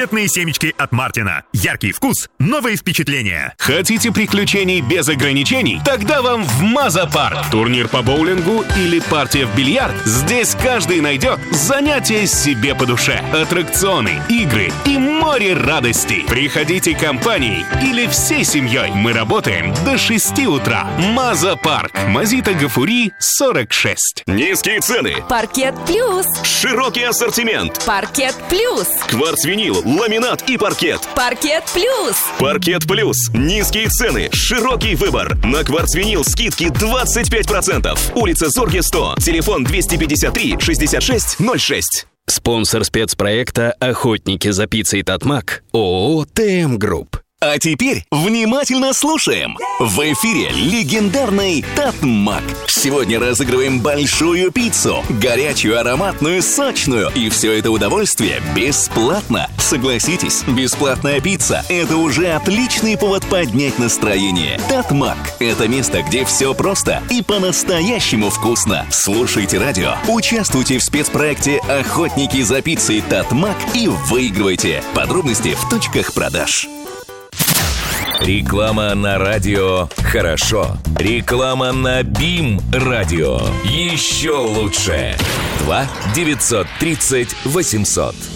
Конфетные семечки от Мартина. Яркий вкус, новые впечатления. Хотите приключений без ограничений? Тогда вам в Маза-парк. Турнир по боулингу или партия в бильярд? Здесь каждый найдет занятие себе по душе. Аттракционы, игры и море радостей. Приходите компанией или всей семьей. Мы работаем до 6 утра. Маза-парк. Мазита Гафури, 46. Низкие цены. Паркет Плюс. Широкий ассортимент. Паркет Плюс. Кварцвинил, ламинат и паркет. Паркет Плюс. Паркет Плюс. Низкие цены. Широкий выбор. На кварцвинил скидки 25%. Улица Зорге, 100. Телефон 253 66 06. Спонсор спецпроекта «Охотники за пиццей Татмак» ООО «ТМ Групп». А теперь внимательно слушаем. В эфире легендарный Татмак. Сегодня разыгрываем большую пиццу. Горячую, ароматную, сочную. И все это удовольствие бесплатно. Согласитесь, бесплатная пицца – это уже отличный повод поднять настроение. Татмак – это место, где все просто и по-настоящему вкусно. Слушайте радио, участвуйте в спецпроекте «Охотники за пиццей Татмак» и выигрывайте. Подробности в точках продаж. Реклама на радио хорошо. Реклама на БИМ радио еще лучше. 2 930 800.